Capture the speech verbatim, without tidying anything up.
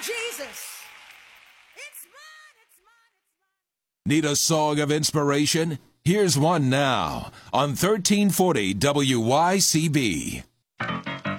Jesus. It's mine, it's mine, it's mine. Need a song of inspiration? Here's one now on thirteen forty W Y C B.